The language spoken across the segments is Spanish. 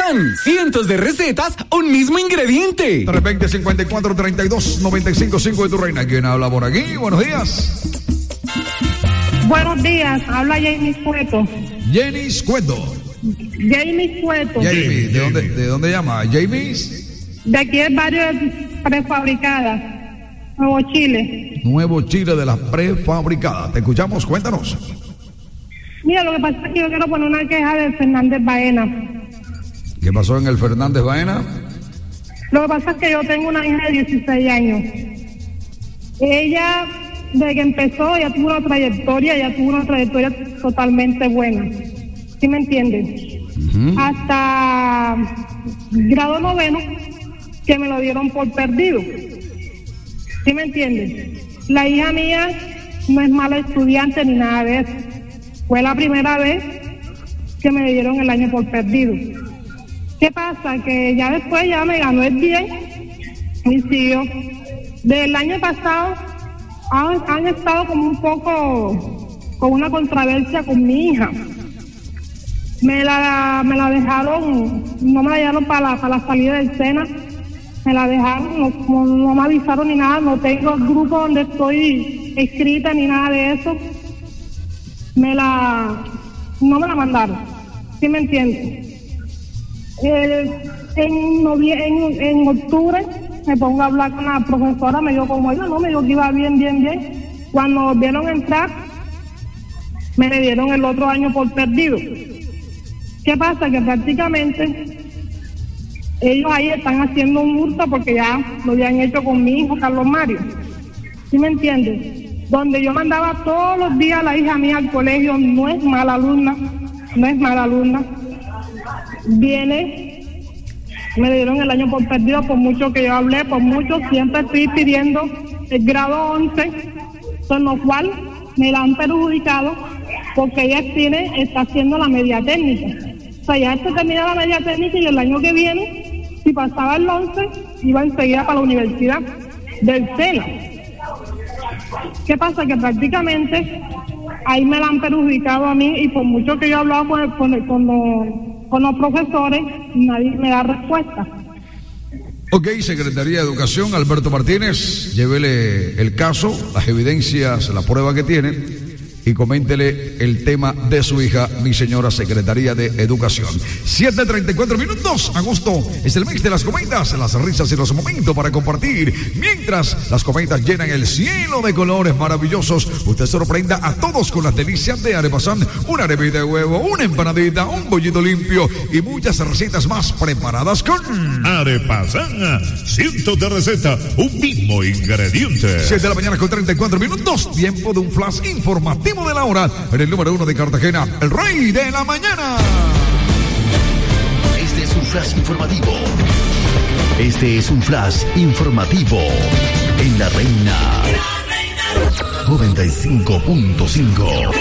Pan, cientos de recetas, un mismo ingrediente. 320-54-32-95-5 de tu reina. ¿Quién habla por aquí? Buenos días. Buenos días, habla Jamie Cueto. Jenny Cueto. Jamie Cueto. Jamie, ¿de dónde llama? Jamie. De aquí del barrio de Prefabricadas, Nuevo Chile. Nuevo Chile de las prefabricadas. Te escuchamos, cuéntanos. Mira, lo que pasa es que yo quiero poner una queja de Fernández Baena. ¿Qué pasó en el Fernández Baena? Lo que pasa es que yo tengo una hija de 16 años. Ella, desde que empezó, ya tuvo una trayectoria totalmente buena. ¿Sí me entiendes? Hasta grado 9, que me lo dieron por perdido. ¿Sí me entiendes? La hija mía no es mala estudiante ni nada de eso. Fue la primera vez que me dieron el año por perdido. ¿Qué pasa? Que ya después ya me ganó el 10 y siguió. Del año pasado han estado como un poco con una controversia con mi hija. Me la dejaron, no me la dejaron para la salida del SENA, me la dejaron, no me avisaron ni nada, no tengo el grupo donde estoy escrita ni nada de eso. No me la mandaron, ¿sí me entiendes? En octubre me pongo a hablar con la profesora, me dijo como yo, me dijo que iba bien. Cuando volvieron a entrar, me le dieron el otro año por perdido. ¿Qué pasa? Que prácticamente ellos ahí están haciendo un hurto porque ya lo habían hecho con mi hijo Carlos Mario. ¿Sí me entiendes? Donde yo mandaba todos los días a la hija mía al colegio, no es mala alumna. Viene, me dieron el año por perdido, por mucho que yo hablé, por mucho, siempre estoy pidiendo el grado 11, con lo cual me la han perjudicado porque ella está haciendo la media técnica. O sea, ya se termina la media técnica y el año que viene, si pasaba el 11, iba enseguida para la universidad del SENA. ¿Qué pasa? Que prácticamente ahí me la han perjudicado a mí y por mucho que yo he hablado con los profesores, nadie me da respuesta. Ok, Secretaría de Educación, Alberto Martínez, llévele el caso, las evidencias, la prueba que tiene y coméntele el tema de su hija, mi señora Secretaría de Educación. 7:34. Agosto es el mes de las cometas, las risas y los momentos para compartir. Mientras las cometas llenan el cielo de colores maravillosos, usted sorprenda a todos con las delicias de Arepasán, una arepita de huevo, una empanadita, un bollito limpio y muchas recetas más preparadas con Arepasán. Cientos de recetas, un mismo ingrediente. 7:34. Tiempo de un flash informativo de la hora en el número 1 de Cartagena, el rey de la mañana. Este es un flash informativo. Este es un flash informativo en La Reina 95.5.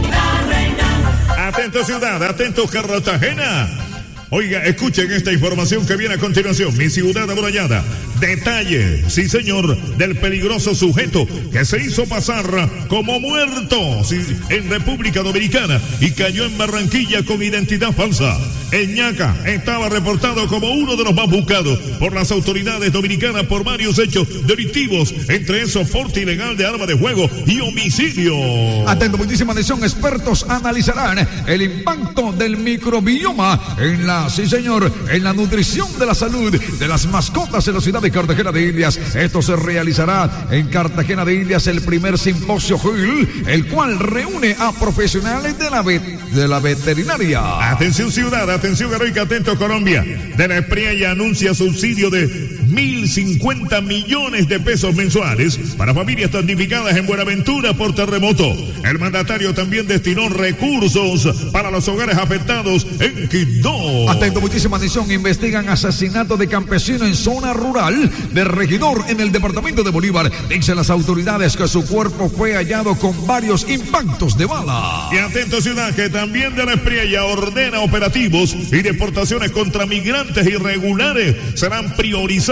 Atento ciudad, atento Cartagena. Oiga, escuchen esta información que viene a continuación. Mi ciudad amurallada. Detalle, sí señor, del peligroso sujeto que se hizo pasar como muerto en República Dominicana y cayó en Barranquilla con identidad falsa. El ñaca estaba reportado como uno de los más buscados por las autoridades dominicanas por varios hechos delictivos, entre esos porte ilegal de arma de fuego y homicidio. Atento, muchísima atención, expertos analizarán el impacto del microbioma en la nutrición de la salud de las mascotas en la ciudad de Cartagena de Indias. Esto se realizará en Cartagena de Indias, el primer simposio GIL, el cual reúne a profesionales de la veterinaria. Atención ciudad, atención heroica, atento Colombia. De la Espriella anuncia subsidio de 1.050 millones de pesos mensuales para familias damnificadas en Buenaventura por terremoto. El mandatario también destinó recursos para los hogares afectados en Quindó. Atento, muchísima atención, investigan asesinato de campesino en zona rural de Regidor en el departamento de Bolívar. Dicen las autoridades que su cuerpo fue hallado con varios impactos de bala. Y atento ciudad, que también de la Espriella ordena operativos y deportaciones contra migrantes irregulares serán priorizados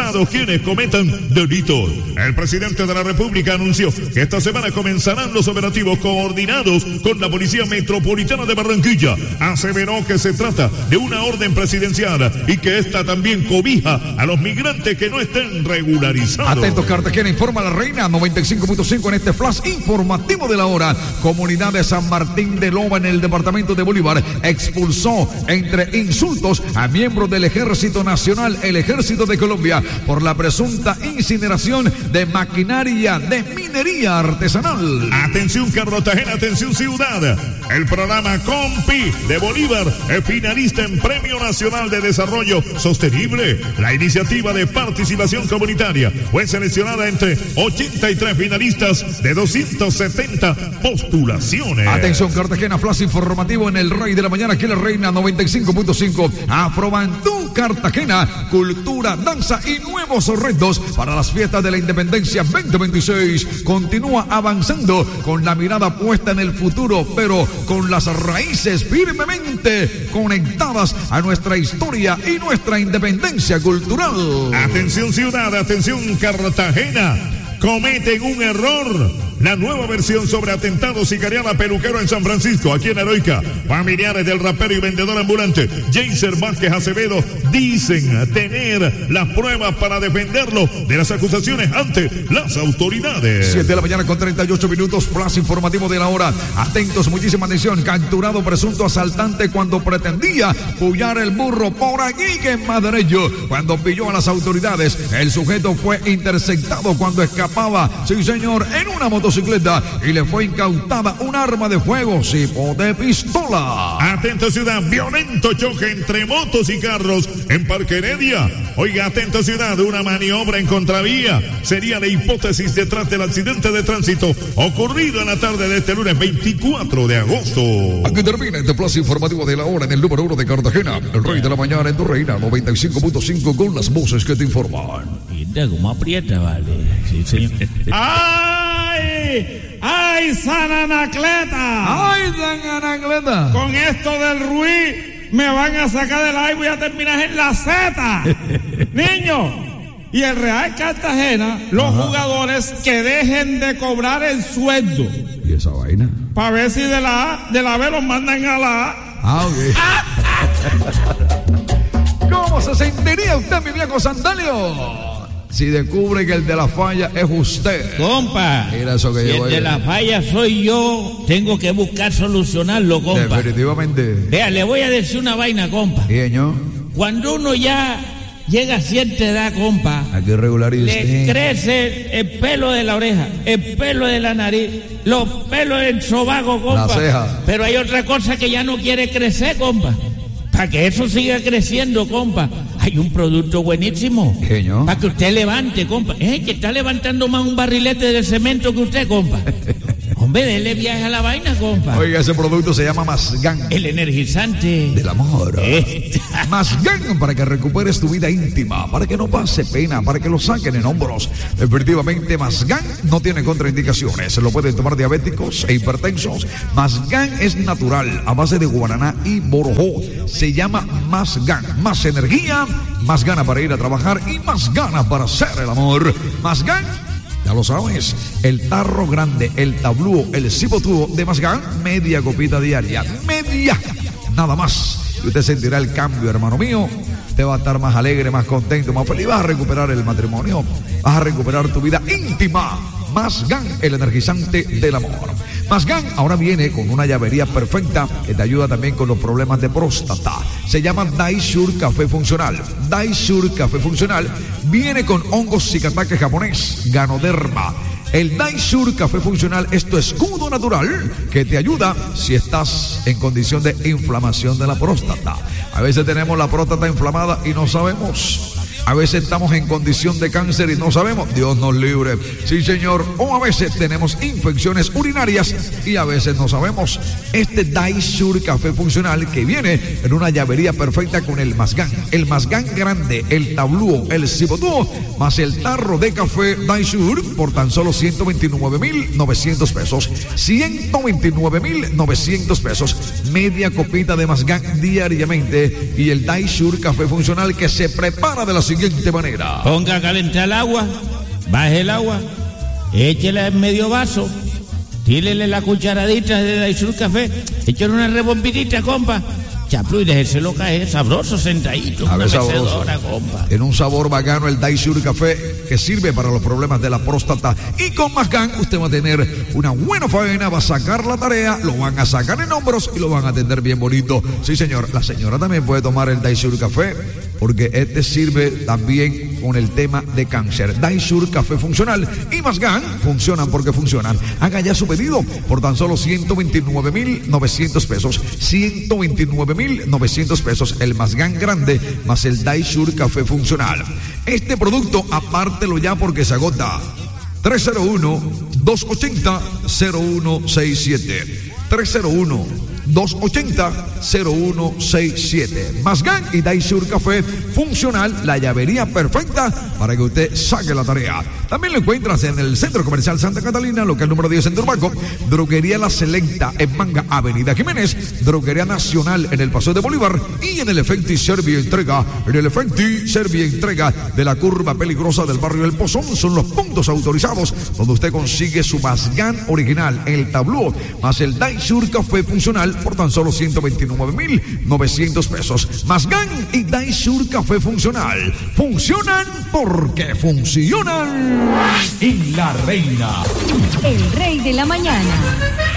organizados quienes cometan delitos. El presidente de la República anunció que esta semana comenzarán los operativos coordinados con la Policía Metropolitana de Barranquilla. Aseveró que se trata de una orden presidencial y que esta también cobija a los migrantes que no estén regularizados. Atentos, Cartagena, informa La Reina 95.5 en este flash informativo de la hora. Comunidad de San Martín de Loba en el departamento de Bolívar expulsó entre insultos a miembros del Ejército Nacional, el Ejército de Colombia, por la presunta incineración de maquinaria de minería artesanal. Atención Cartagena, atención ciudad. El programa Compi de Bolívar es finalista en Premio Nacional de Desarrollo Sostenible. La iniciativa de participación comunitaria fue seleccionada entre 83 finalistas de 270 postulaciones. Atención Cartagena, flash informativo en el Rey de la Mañana, aquí en La Reina 95.5. Afrobandú Cartagena, cultura, danza y nuevos retos para las fiestas de la Independencia 2026. Continúa avanzando con la mirada puesta en el futuro, pero con las raíces firmemente conectadas a nuestra historia y nuestra independencia cultural. Atención ciudad, atención Cartagena. Cometen un error. La nueva versión sobre atentado sicarial a peluquero en San Francisco, aquí en Heroica. Familiares del rapero y vendedor ambulante Jaser Vázquez Acevedo dicen tener las pruebas para defenderlo de las acusaciones ante las autoridades. 7 de la mañana con 38 minutos, flash informativo de la hora. Atentos, muchísima atención. Capturado presunto asaltante cuando pretendía pullar el burro por aquí que en Maderecho. Cuando pilló a las autoridades, el sujeto fue interceptado cuando escapaba, sí señor, en una motocicleta y le fue incautada un arma de fuego, tipo de pistola. Atento ciudad, violento choque entre motos y carros en Parque Heredia. Oiga, atento ciudad, una maniobra en contravía sería la hipótesis detrás del accidente de tránsito ocurrido en la tarde de este lunes 24 de agosto. Aquí termina este flash informativo de la hora en el número 1 de Cartagena, el Rey de la Mañana en tu Reina 95.5 con las voces que te informan. Mira cómo aprieta, vale. Sí, señor. ¡Ay! ¡Ay, San Anacleta! ¡Ay, San Anacleta! Con esto del Ruiz me van a sacar del aire y voy a terminar en la Z. Niño, y el Real Cartagena, los jugadores que dejen de cobrar el sueldo. ¿Y esa vaina? Para ver si de la B los mandan a la A. Ah, ok. ¿Cómo se sentiría usted, mi viejo Sandalio, si descubre que el de la falla es usted? Compa, Mira eso que si llevo el de ahí. la falla soy yo, tengo que buscar solucionarlo, compa. Definitivamente. Vea, le voy a decir una vaina, compa. ¿Y señor? Cuando uno ya llega a cierta edad, compa, Aquí regulariza. le crece el pelo de la oreja, el pelo de la nariz, los pelos del sobaco, compa. La ceja. Pero hay otra cosa que ya no quiere crecer, compa. Para que eso siga creciendo, compa, hay un producto buenísimo. Señor. Para que usted levante, compa. Que está levantando más un barrilete de cemento que usted, compa. Hombre, déle viaje a la vaina, compa. Oiga, ese producto se llama Masgan. El energizante Del amor. Eh. Masgan, para que recuperes tu vida íntima, para que no pase pena, para que lo saquen en hombros. Efectivamente, Masgan no tiene contraindicaciones. Lo pueden tomar diabéticos e hipertensos. Masgan es natural, a base de guaraná y borojó. Se llama Masgan. Más energía, más ganas para ir a trabajar y más ganas para hacer el amor. Masgan, ya lo sabes, el tarro grande, el tablúo, el cipotúo de Masgan, media copita diaria, media, nada más. Y usted sentirá el cambio, hermano mío. Te va a estar más alegre, más contento, más feliz. Vas a recuperar el matrimonio, vas a recuperar tu vida íntima. Masgan, el energizante del amor. Masgan ahora viene con una llavería perfecta que te ayuda también con los problemas de próstata. Se llama Daisur Café Funcional. Daisur Café Funcional viene con hongos cicataque japonés, Ganoderma. El Daisur Café Funcional es tu escudo natural que te ayuda si estás en condición de inflamación de la próstata. A veces tenemos la próstata inflamada y no sabemos. A veces estamos en condición de cáncer y no sabemos. Dios nos libre. Sí, señor. O a veces tenemos infecciones urinarias y a veces no sabemos. Este Daisur Café Funcional que viene en una llavería perfecta con el Masgan. El Masgan grande, el tablúo, el cipotúo, más el tarro de café Daisur por tan solo 129,900 pesos. 129,900 pesos. Media copita de Masgan diariamente y el Daisur Café Funcional que se prepara de la siguiente siguiente manera. Ponga a calentar el agua, baje el agua, échela en medio vaso, tírele la cucharadita de Daisur Café, échale una rebombinita, compa. Chaplu, y déjeselo caer, sabroso, sentadito. A ver, sabroso. Mecedora, compa. Tiene un sabor bacano el Daisur Café que sirve para los problemas de la próstata. Y con Masgan usted va a tener una buena faena, va a sacar la tarea, lo van a sacar en hombros y lo van a atender bien bonito. Sí, señor. La señora también puede tomar el Daisur Café porque este sirve también con el tema de cáncer. Daisur Café Funcional y Masgan funcionan porque funcionan. Haga ya su pedido por tan solo 129,900 pesos. 129,900 pesos. El Masgan grande más el Daisur Café Funcional. Este producto apártelo ya porque se agota. 301-280-0167. 301-280-0167. Masgan y Daisur Café Funcional, la llavería perfecta para que usted saque la tarea. También lo encuentras en el Centro Comercial Santa Catalina, local número 10 en Turbaco, Droguería La Selecta en Manga, Avenida Jiménez, Droguería Nacional en el Paseo de Bolívar y en el Efecti Servia Entrega, de la curva peligrosa del barrio El Pozón. Son los puntos autorizados donde usted consigue su Masgan original, el tablú, más el Daisur Café Funcional por tan solo 129,900 pesos. Masgan y Daisur Café Funcional funcionan porque funcionan. En La Reina. El rey de la mañana.